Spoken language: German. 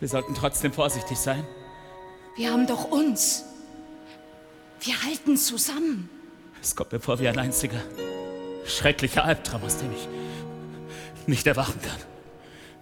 Wir sollten trotzdem vorsichtig sein. Wir haben doch uns. Wir halten zusammen. Es kommt mir vor wie ein einziger schrecklicher Albtraum, aus dem ich nicht erwachen kann.